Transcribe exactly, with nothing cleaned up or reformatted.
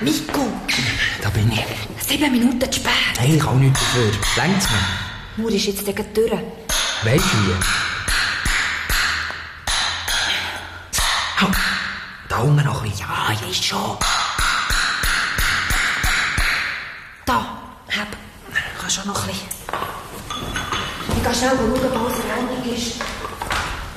Nico! Da bin ich. Sieben Minuten zu spät. Hey, ich kann nichts dafür. Längt's mir? Mur ist jetzt gleich durch. Weisst du wie? Ha, da unten noch ein bisschen. Ja, ja, ist schon. Da, hab. Kannst schon noch ein bisschen. Ich geh schnell schauen, ob alles in Ordnung ist.